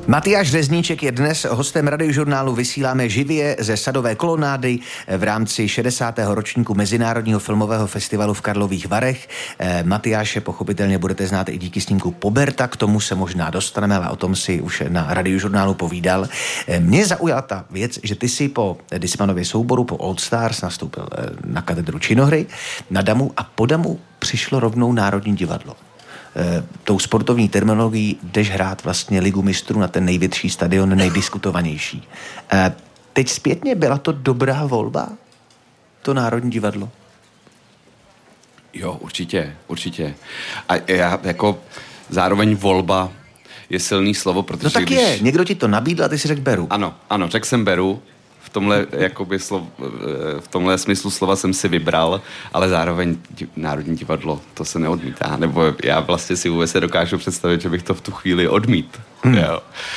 Matyáš Řezníček je dnes hostem Radiožurnálu. Vysíláme živě ze Sadové kolonády v rámci 60. ročníku Mezinárodního filmového festivalu v Karlových Varech. Matyáše pochopitelně budete znát i díky snímku Poberta, k tomu se možná dostaneme, ale o tom si už na Radiožurnálu povídal. Mě zaujala ta věc, že ty si po Dismanově souboru, po Old Stars nastoupil na katedru činohry, na Damu a po Damu přišlo rovnou Národní divadlo. Tou sportovní terminologií jdeš hrát vlastně Ligu mistrů na ten největší stadion, nejdiskutovanější. Teď zpětně byla to dobrá volba? To Národní divadlo? Jo, určitě. A já jako zároveň volba je silný slovo, protože no tak je, někdo ti to nabídl a ty si řekl beru. Ano, řekl jsem beru. V tomhle smyslu slova jsem si vybral, ale zároveň Národní divadlo, to se neodmítá. Nebo já vlastně si vůbec dokážu představit, že bych to v tu chvíli odmít. Jo.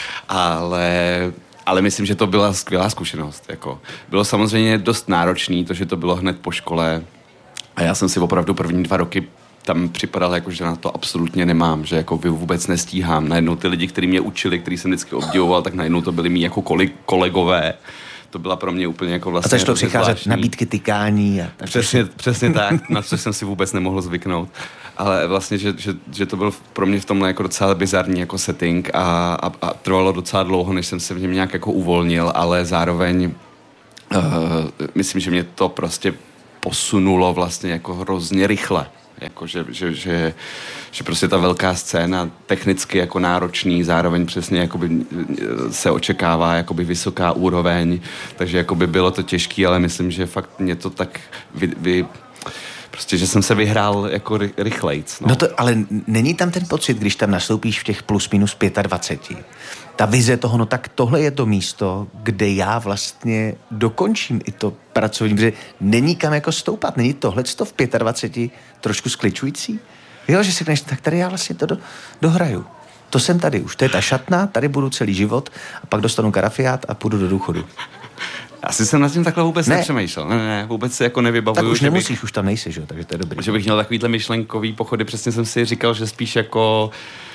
Ale myslím, že to byla skvělá zkušenost. Jako. Bylo samozřejmě dost náročný, to, že to bylo hned po škole. A já jsem si opravdu první 2 roky tam připadal, jako, že na to absolutně nemám, že jako vůbec nestíhám. Najednou ty lidi, kteří mě učili, který jsem vždycky obdivoval, tak najednou to byli mý jako kolegové. To byla pro mě úplně jako vlastně... A začalo přicházet nabídky tykání. A tak přesně tak, na co jsem si vůbec nemohl zvyknout. Ale vlastně, že to byl pro mě v tomhle jako docela bizarní jako setting a trvalo docela dlouho, než jsem se v něm nějak jako uvolnil, ale zároveň myslím, že mě to prostě posunulo vlastně jako hrozně rychle. Jako, že prostě ta velká scéna technicky jako náročný, zároveň přesně jakoby se očekává jakoby vysoká úroveň, takže jakoby bylo to těžký, ale myslím, že fakt mě to tak prostě, že jsem se vyhrál jako rychlejc. No to, ale není tam ten pocit, když tam nastoupíš v těch plus minus 25. Ta vize toho, no tak tohle je to místo, kde já vlastně dokončím i to pracovní, protože není kam jako stoupat, není tohleto v 25 trošku skličující? Jo, že si řekneš, tak tady já vlastně to dohraju. To jsem tady už, to je ta šatna, tady budu celý život a pak dostanu karafiát a půjdu do důchodu. Asi jsem nad tím takhle vůbec nepřemýšlel. Ne, vůbec se jako nevybavuju. Tak už nemusíš, už tam nejsi, že? Takže to je dobrý. Že bych měl takovýhle myšlenkový pochody, přesně jsem si říkal, že spíš jako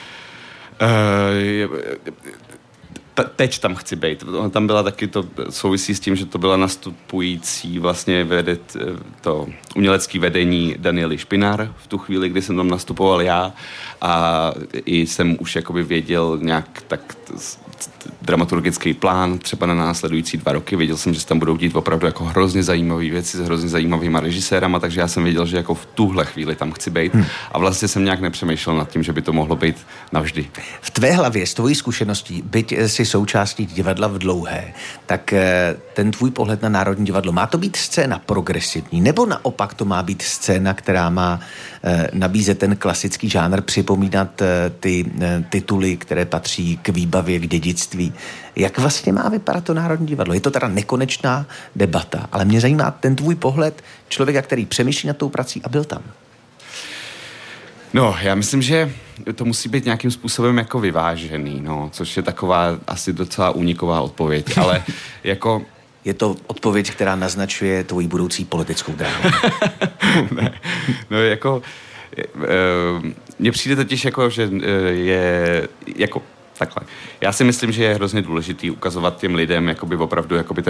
teď tam chci být. Tam byla taky to souvisí s tím, že to byla nastupující vlastně to umělecké vedení Daniely Špinar v tu chvíli, kdy jsem tam nastupoval já a i jsem už jakoby věděl nějak tak dramaturgický plán třeba na následující 2 roky. Věděl jsem, že se tam budou dít opravdu jako hrozně zajímavé věci s hrozně zajímavýma režisérama, takže já jsem věděl, že jako v tuhle chvíli tam chci být a vlastně jsem nějak nepřemýšlel nad tím, že by to mohlo být navždy. V tvé hlavě, s tvojí zkušeností, byť si součástí divadla v Dlouhé, tak ten tvůj pohled na Národní divadlo, má to být scéna progresivní, nebo naopak to má být scéna, která má nabízet ten klasický žánr, připomínat ty tituly, které patří k výbavě, k dědictví. Jak vlastně má vypadat to Národní divadlo? Je to teda nekonečná debata, ale mě zajímá ten tvůj pohled člověka, který přemýšlí nad tou prací a byl tam. No, já myslím, že to musí být nějakým způsobem jako vyvážený, no, což je taková asi docela úniková odpověď, ale jako... Je to odpověď, která naznačuje tvoji budoucí politickou dráhu. Ne, no jako... Mně přijde totiž jako, že je... Jako takhle. Já si myslím, že je hrozně důležitý ukazovat těm lidem jakoby opravdu jakoby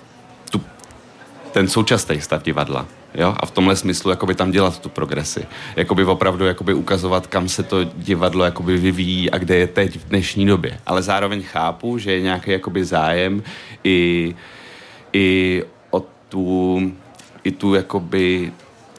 ten současný stav divadla. Jo? A v tomhle smyslu jakoby tam dělat tu progresi. Jakoby opravdu jakoby ukazovat, kam se to divadlo jakoby vyvíjí a kde je teď v dnešní době. Ale zároveň chápu, že je nějaký jakoby zájem i o tu jakoby...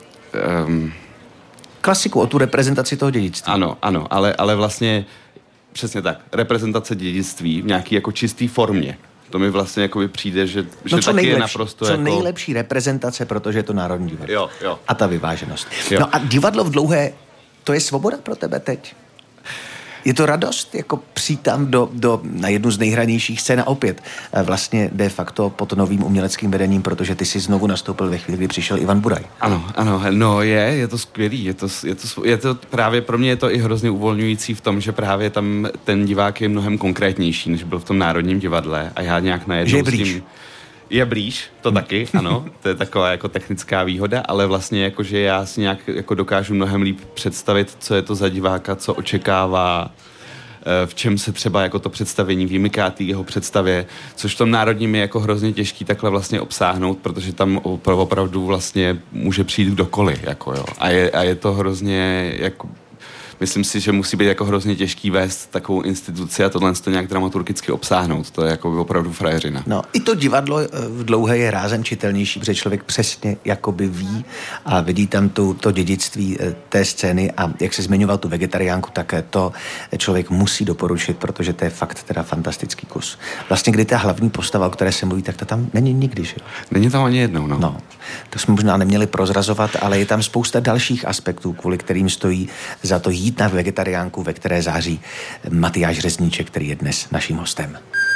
klasiku, o tu reprezentaci toho dědictví. Ano, ale vlastně přesně tak. Reprezentace dědictví v nějaký jako čistý formě. To mi vlastně jakoby přijde, že taky je naprosto co jako... nejlepší reprezentace, protože je to Národní divadlo. Jo. A ta vyváženost. Jo. No a divadlo v Dlouhé, to je svoboda pro tebe teď? Je to radost, jako přijít tam na jednu z nejhranějších scén a opět vlastně de facto pod novým uměleckým vedením, protože ty si znovu nastoupil ve chvíli, kdy přišel Ivan Buraj. Ano, no je to skvělý, je to právě pro mě je to i hrozně uvolňující v tom, že právě tam ten divák je mnohem konkrétnější, než byl v tom Národním divadle a já nějak najednou s tím... Je blíž, to taky, ano, to je taková jako technická výhoda, ale vlastně jako, že já si nějak jako dokážu mnohem líp představit, co je to za diváka, co očekává, v čem se třeba jako to představení vymyká té jeho představě, což v tom národním je jako hrozně těžký takhle vlastně obsáhnout, protože tam opravdu vlastně může přijít kdokoliv, jako jo. A je to hrozně jako myslím si, že musí být jako hrozně těžký vést takovou instituci a tohle to nějak dramaturgicky obsáhnout. To je jako opravdu frajeřina. No, i to divadlo v Dlouhé je rázem čitelnější, protože člověk přesně jakoby ví a vidí tam to dědictví té scény a jak se zmiňoval tu vegetariánku, tak to člověk musí doporučit, protože to je fakt teda fantastický kus. Vlastně kdy ta hlavní postava, o které se mluví, tak ta tam není nikdy, že? Není tam ani jednou, no. No, to jsme možná neměli prozrazovat, ale je tam spousta dalších aspektů, kvůli kterým stojí za to jít na vegetariánku, ve které září Matyáš Řezníček, který je dnes naším hostem.